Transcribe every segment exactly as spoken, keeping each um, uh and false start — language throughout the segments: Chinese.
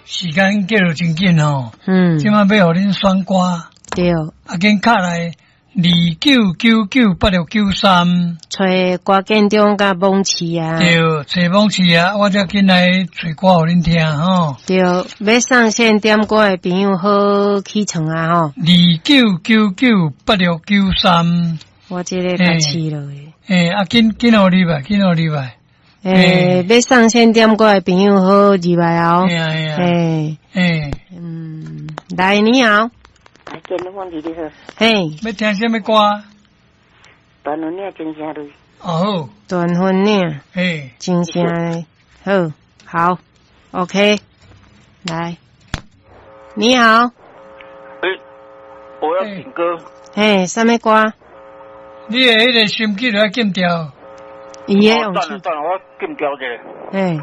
时间过得真紧哦。 嗯， 今晚要互恁选歌。 对。 啊，紧卡来二九九九八六九三。 找郭建中甲蒙奇啊。 对，找蒙奇啊，我则紧来找歌互恁听吼。 对，要上线点歌的朋友好起床啊吼。 二九九九八六九三。 我这个甲试落去。 诶，啊，紧紧互入来，紧互入来。 诶，要上线点歌的朋友好入来哦。 哎呀哎呀。 诶诶， 嗯，来你好。 啊，建中问题你好。 嘿。 要听什么歌？ 断魂岭真声类。 哦。 断魂岭。 嘿。 真声类。好，好 ，OK， 来，你好。 诶，我要点歌。 嘿，什么歌？ 你的迄个心机就要禁掉。 伊个用等下等下，我禁掉一下。 嘿。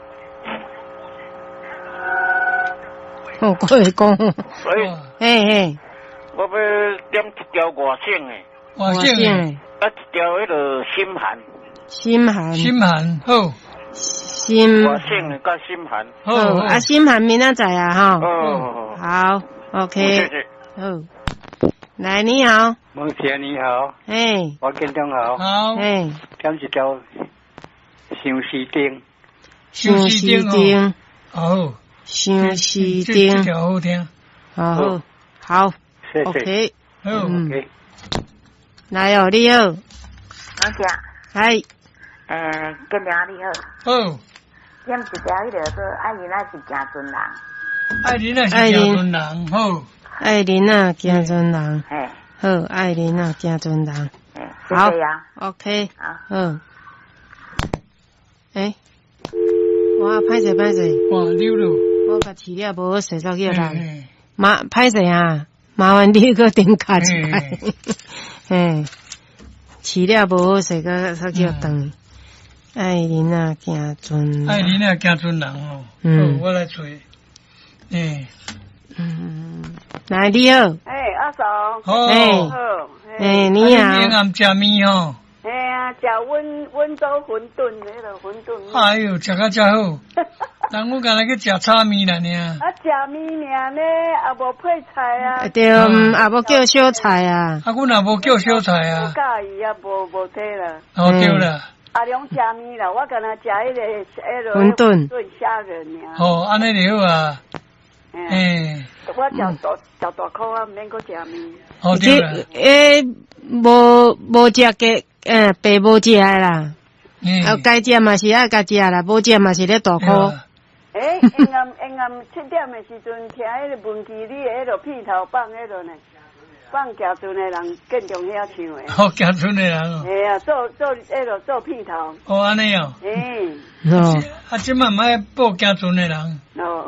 哦，我会讲。 喂。 嘿嘿。 我要点一条外省的。 外省的。 啊，一条迄个心寒。 心寒。 心寒好。 心。 外省的甲心寒。 好啊，心寒明仔载啊哈。 哦。 好 ，OK。 谢谢。 好。来，你好。 蒙姐你好。 嘿。 我建中好。 好。 嘿。 点一条相思灯。 相思灯。 好。 相思灯。 这条好听。 好好。好。 谢谢。 OK。 好。 OK。 来哦，你好。 阿姐。 嗨。 诶，建中你好。 好。 点一条迄个做爱人啊是行船人。 爱人啊是行船人，好。 爱人啊，行船人。 嘿。 好，爱人啊，行船人。 好。 好 ，OK。 好。 好。诶，哇，歹势歹势。 哇，溜溜。 我甲饲了无好势作叫人。麻歹势啊，麻烦你个点卡一来。嘿，饲了无好势个作叫等。爱人啊，行船。 爱人啊，行船人哦。嗯。好，我来找。诶。 嗯，来你好。 哎，阿嫂。 好。 好。 哎，你好。 明暗食面吼。 哎呀，食温温州馄饨，迄个馄饨。 哎呦，食甲真好。人我刚才去食炒面啦呢。 啊，食面尔呢，也无配菜啊。 对，也无叫小菜啊。 啊，阮也无叫小菜啊。 不介意啊，无无体啦。 哦，对啦。 阿良食面啦，我刚才食迄个迄个馄饨。 炖虾仁尔。 哦，安尼就好啊。诶。 我食大食大块啊，毋免搁食面。 哦，对啦。 诶，无无食嘅，诶，白无食啦。啊，该食嘛是爱该食啦，无食嘛是咧大块。 诶，阴暗阴暗七点的时阵，听迄个文琪里迄个片头放迄个呢，放行船的人建中遐唱的。 哦，行船的人哦。 嘿啊，做做迄个做片头。 哦，安尼哦。 诶。 哦。 啊，即满卖报行船的人。 哦。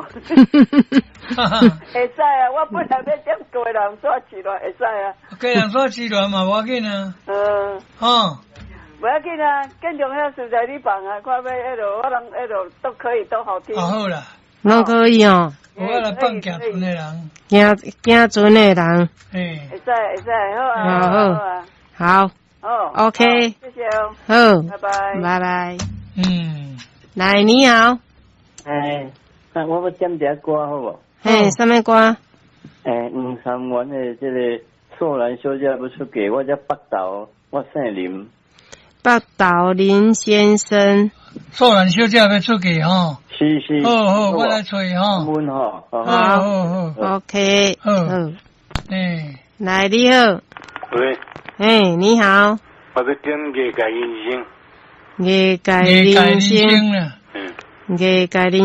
会使啊，我本来要点过人刷起来，会使啊。 过人刷起来嘛，无要紧啊。 嗯。 哦。 不要紧啊，建中遐实在你放啊，看要迄落，我人迄落都可以，都好听。 哦，好啦。 拢可以哦。 我来放行船的人。 行行船的人。 嘿。 会使会使，好啊。好啊。 好。 哦。 OK。 谢谢哦。 好。 拜拜。 拜拜。 嗯。 来，你好。 哎，那我要点一歌好无？ 嘿，什么歌？ 诶，五三元的这个素兰小姐要出嫁，我叫北岛，我姓林。 北岛林先生。 素兰小姐要出嫁吼。 是是。 好好，我来找吼。 问吼。 好好好。 OK。 好。 诶。来，你好。 喂。 诶，你好。 我要点夜界人生。 夜界人生。 啦。 夜界人